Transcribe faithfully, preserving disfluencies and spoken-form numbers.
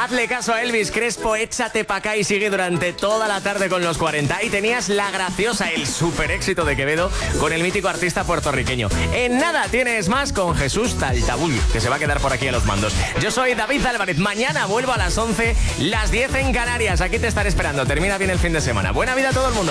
Hazle caso a Elvis Crespo, échate pa' acá y sigue durante toda la tarde con los cuarenta. Y tenías la graciosa, el super éxito de Quevedo con el mítico artista puertorriqueño. En nada tienes más con Jesús Taltabul, que se va a quedar por aquí a los mandos. Yo soy David Álvarez. Mañana vuelvo a las once, las diez en Canarias. Aquí te estaré esperando. Termina bien el fin de semana. Buena vida a todo el mundo.